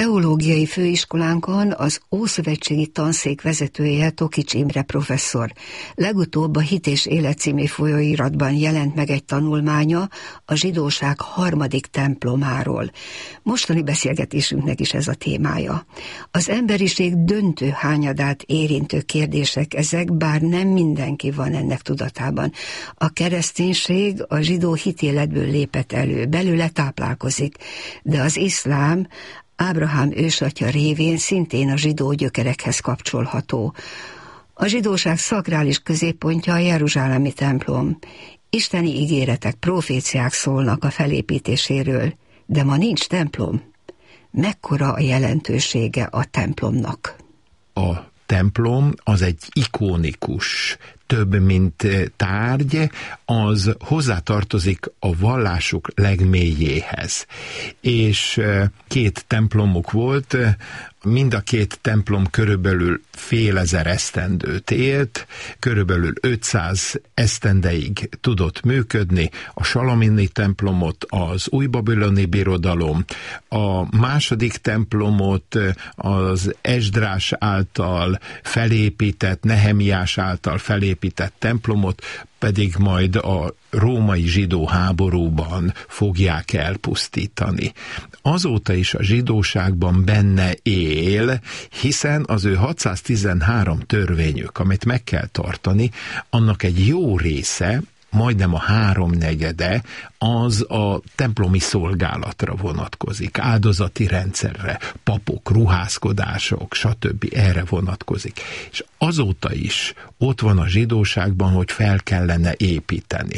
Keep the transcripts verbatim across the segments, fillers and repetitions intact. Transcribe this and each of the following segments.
teológiai főiskolánkon az Ószövetségi Tanszék vezetője Tokics Imre professzor. Legutóbb a Hit és Élet című folyóiratban jelent meg egy tanulmánya a zsidóság harmadik templomáról. Mostani beszélgetésünknek is ez a témája. Az emberiség döntő hányadát érintő kérdések ezek, bár nem mindenki van ennek tudatában. A kereszténység a zsidó hitéletből lépett elő, belőle táplálkozik, de az iszlám Ábrahám ősatya révén szintén a zsidó gyökerekhez kapcsolható. A zsidóság szakrális középpontja a jeruzsálemi templom. Isteni ígéretek, proféciák szólnak a felépítéséről, de ma nincs templom. Mekkora a jelentősége a templomnak? A templom az egy ikonikus, több mint tárgy, az hozzátartozik a vallásuk legmélyéhez. És két templomuk volt, mind a két templom körülbelül fél ezer esztendőt élt, körülbelül ötszáz esztendeig tudott működni. A salamini templomot az újbabiloni birodalom, a második templomot az Esdrás által felépített, Nehemiás által felépített templomot pedig majd a római zsidó háborúban fogják elpusztítani. Azóta is a zsidóságban benne él, hiszen az ő hatszáztizenhárom törvényük, amit meg kell tartani, annak egy jó része, majdnem a háromnegyede, az a templomi szolgálatra vonatkozik, áldozati rendszerre, papok, ruházkodások, stb. Erre vonatkozik. És azóta is ott van a zsidóságban, hogy fel kellene építeni.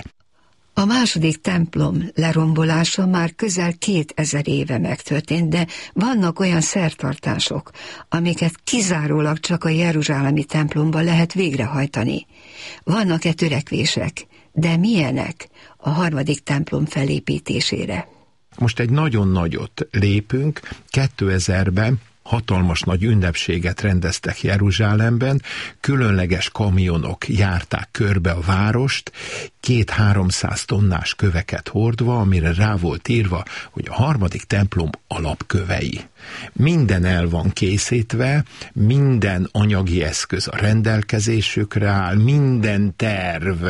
A második templom lerombolása már közel kétezer éve megtörtént, de vannak olyan szertartások, amiket kizárólag csak a jeruzsálemi templomban lehet végrehajtani. Vannak-e törekvések? De milyenek a harmadik templom felépítésére? Most egy nagyon nagyot lépünk. kétezerben hatalmas nagy ünnepséget rendeztek Jeruzsálemben, különleges kamionok járták körbe a várost, két-háromszáz tonnás köveket hordva, amire rá volt írva, hogy a harmadik templom alapkövei. Minden el van készítve, minden anyagi eszköz a rendelkezésükre áll, minden terv,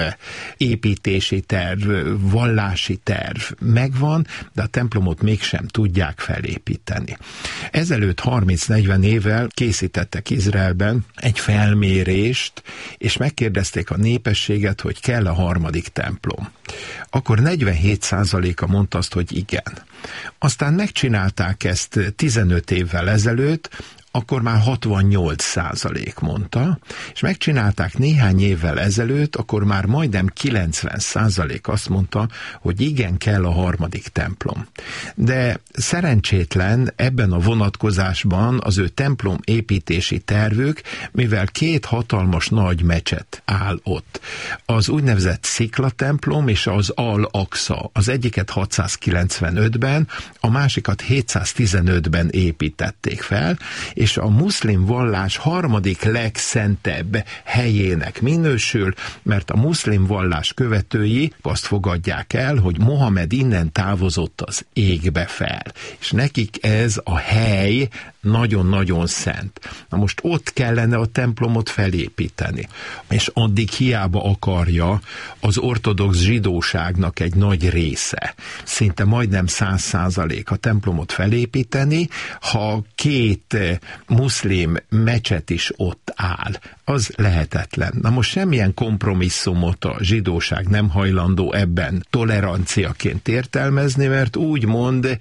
építési terv, vallási terv megvan, de a templomot mégsem tudják felépíteni. Ezelőtt harminc-negyven évvel készítettek Izraelben egy felmérést, és megkérdezték a népességet, hogy kell a harmadik templom. Akkor negyvenhét százaléka mondta azt, hogy igen. Aztán megcsinálták ezt tizenöt évvel ezelőtt, akkor már hatvannyolc százalék mondta, és megcsinálták néhány évvel ezelőtt, akkor már majdnem kilencven százalék azt mondta, hogy igen, kell a harmadik templom. De szerencsétlen ebben a vonatkozásban az ő templom építési tervük, mivel két hatalmas nagy mecset áll ott. Az úgynevezett Szikla templom és az Al-Aqsa, az egyiket hatszázkilencvenötben, a másikat hétszáztizenötben építették fel, és a muszlim vallás harmadik legszentebb helyének minősül, mert a muszlim vallás követői azt fogadják el, hogy Mohamed innen távozott az égbe fel. És nekik ez a hely nagyon-nagyon szent. Na most ott kellene a templomot felépíteni. És addig hiába akarja az ortodox zsidóságnak egy nagy része, szinte majdnem száz százalék a templomot felépíteni, ha két muszlim mecset is ott áll. Az lehetetlen. Na most semmilyen kompromisszumot a zsidóság nem hajlandó ebben toleranciaként értelmezni, mert úgymond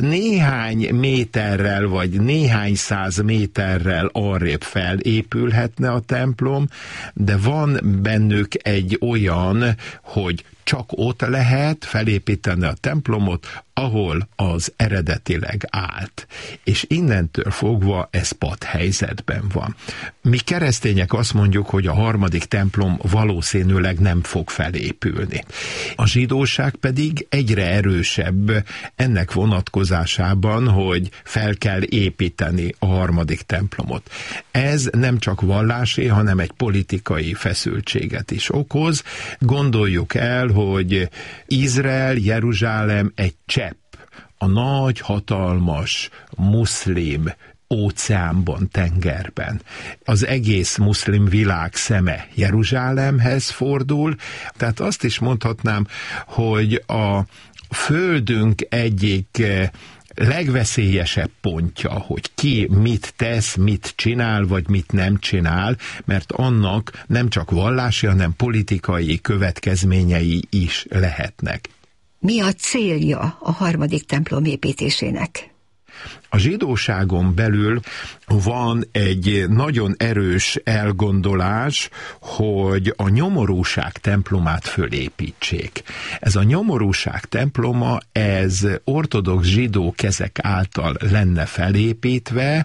néhány méterrel, vagy néhány száz méterrel arrébb felépülhetne a templom, de van bennük egy olyan, hogy csak ott lehet felépíteni a templomot, ahol az eredetileg állt. És innentől fogva ez patthelyzetben van. Mi keresztények azt mondjuk, hogy a harmadik templom valószínűleg nem fog felépülni. A zsidóság pedig egyre erősebb ennek vonatkozásában, hogy fel kell építeni a harmadik templomot. Ez nem csak vallási, hanem egy politikai feszültséget is okoz. Gondoljuk el, hogy Izrael, Jeruzsálem egy csepp a nagy, hatalmas muszlim óceánban, tengerben. Az egész muszlim világ szeme Jeruzsálemhez fordul, tehát azt is mondhatnám, hogy a földünk egyik legveszélyesebb pontja, hogy ki mit tesz, mit csinál, vagy mit nem csinál, mert annak nem csak vallási, hanem politikai következményei is lehetnek. Mi a célja a harmadik templom építésének? A zsidóságon belül van egy nagyon erős elgondolás, hogy a nyomorúság templomát fölépítsék. Ez a nyomorúság temploma, ez ortodox zsidó kezek által lenne felépítve,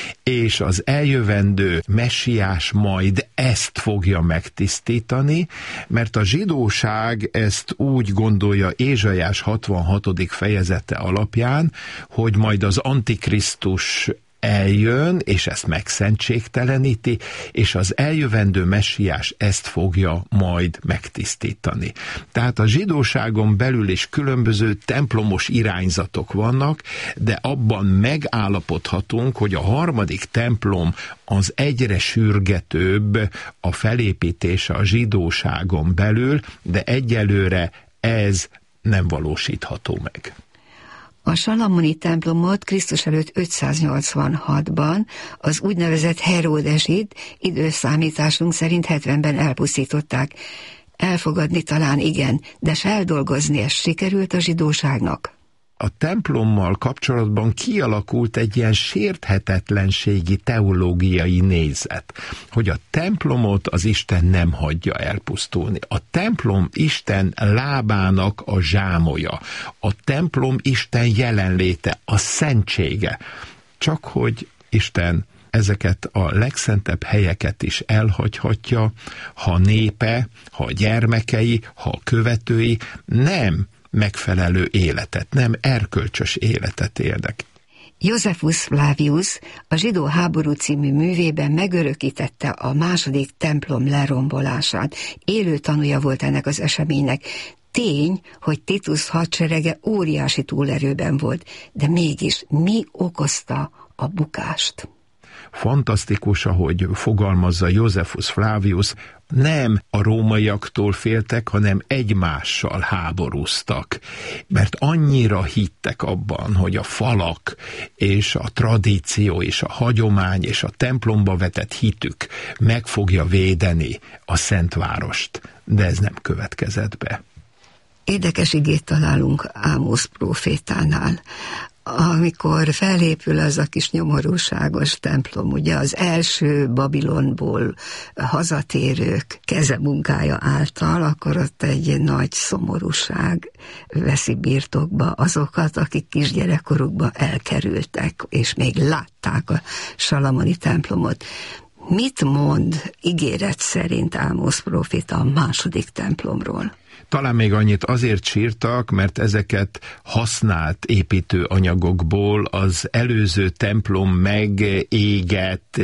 és az eljövendő messiás majd ezt fogja megtisztítani, mert a zsidóság ezt úgy gondolja Ézsaiás hatvanhatodik fejezete alapján, hogy majd az Antikrisztus eljön, és ezt megszentségteleníti, és az eljövendő messiás ezt fogja majd megtisztítani. Tehát a zsidóságon belül is különböző templomos irányzatok vannak, de abban megállapodhatunk, hogy a harmadik templom az egyre sürgetőbb a felépítése a zsidóságon belül, de egyelőre ez nem valósítható meg. A salamoni templomot Krisztus előtt ötszáznyolcvanhatban az úgynevezett Heródesid időszámításunk szerint hetvenben elpusztították. Elfogadni talán igen, de feldolgozni ezt sikerült a zsidóságnak? A templommal kapcsolatban kialakult egy ilyen sérthetetlenségi teológiai nézet, hogy a templomot az Isten nem hagyja elpusztulni. A templom Isten lábának a zsámolya, a templom Isten jelenléte, a szentsége. Csak hogy Isten ezeket a legszentebb helyeket is elhagyhatja, ha népe, ha gyermekei, ha követői nem megfelelő életet, nem erkölcsös életet élnek. Josephus Flavius a Zsidó háború című művében megörökítette a második templom lerombolását. Élő tanúja volt ennek az eseménynek. Tény, hogy Titus hadserege óriási túlerőben volt, de mégis mi okozta a bukást? Fantasztikus, ahogy fogalmazza Josephus Flavius, nem a rómaiaktól féltek, hanem egymással háborúztak, mert annyira hittek abban, hogy a falak és a tradíció és a hagyomány és a templomba vetett hitük meg fogja védeni a Szentvárost, de ez nem következett be. Érdekes igét találunk Ámosz prófétánál, amikor felépül az a kis nyomorúságos templom, ugye az első Babilonból hazatérők kezemunkája által, akkor ott egy nagy szomorúság veszi birtokba azokat, akik kisgyerekkorukban elkerültek, és még látták a salamoni templomot. Mit mond ígéret szerint Ámosz próféta a második templomról? Talán még annyit azért sírtak, mert ezeket használt építőanyagokból az előző templom megégett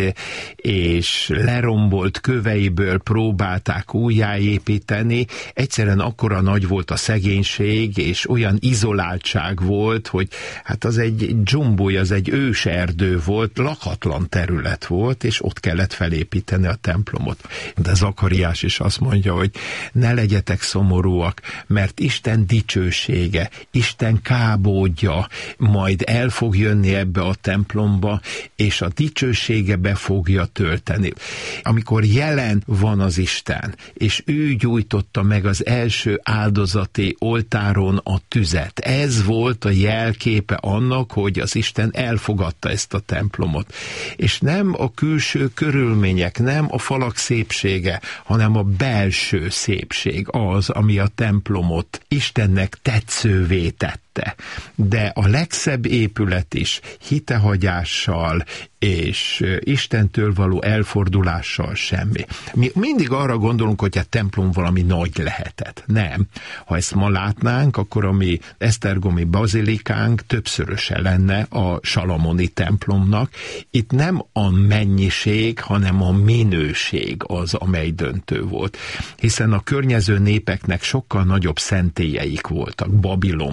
és lerombolt köveiből próbálták újjáépíteni. Egyszerűen akkora nagy volt a szegénység, és olyan izoláltság volt, hogy hát az egy dzsumbój, az egy őserdő volt, lakatlan terület volt, és ott kellett felépíteni a templomot. De Zakariás is azt mondja, hogy ne legyetek szomorú, mert Isten dicsősége, Isten kábódja majd el fog jönni ebbe a templomba, és a dicsősége be fogja tölteni. Amikor jelen van az Isten, és ő gyújtotta meg az első áldozati oltáron a tüzet, ez volt a jelképe annak, hogy az Isten elfogadta ezt a templomot. És nem a külső körülmények, nem a falak szépsége, hanem a belső szépség az, ami a templomot Istennek tetszővé tette. De a legszebb épület is hitehagyással és Istentől való elfordulással semmi. Mi mindig arra gondolunk, hogy a templom valami nagy lehetett. Nem. Ha ezt ma látnánk, akkor a mi esztergomi bazilikánk többszöröse lenne a salamoni templomnak. Itt nem a mennyiség, hanem a minőség az, amely döntő volt. Hiszen a környező népeknek sokkal nagyobb szentélyeik voltak Babilonban. Hát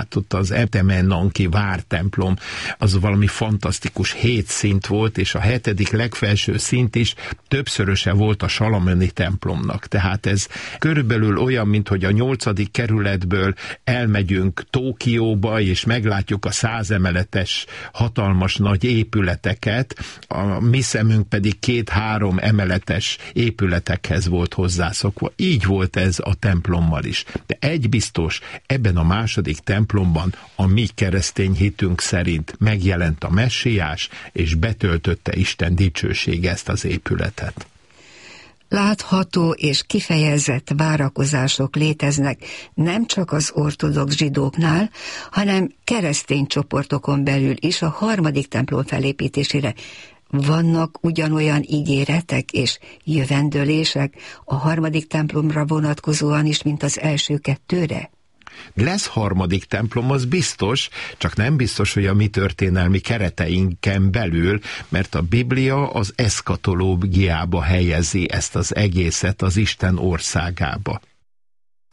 tehát ott az Etemenanki vártemplom, az valami fantasztikus hét szint volt, és a hetedik legfelső szint is többszöröse volt a salamoni templomnak. Tehát ez körülbelül olyan, mint hogy a nyolcadik kerületből elmegyünk Tokióba, és meglátjuk a százemeletes hatalmas nagy épületeket, a mi szemünk pedig két-három emeletes épületekhez volt hozzászokva. Így volt ez a templommal is. De egy biztos, ebben a második templomban a mi keresztény hitünk szerint megjelent a messiás, és betöltötte Isten dicsősége ezt az épületet. Látható és kifejezett várakozások léteznek nem csak az ortodox zsidóknál, hanem keresztény csoportokon belül is a harmadik templom felépítésére. Vannak ugyanolyan ígéretek és jövendőlések a harmadik templomra vonatkozóan is, mint az első kettőre? Lesz harmadik templom, az biztos, csak nem biztos, hogy a mi történelmi kereteinken belül, mert a Biblia az eszkatológiába helyezi ezt az egészet, az Isten országába.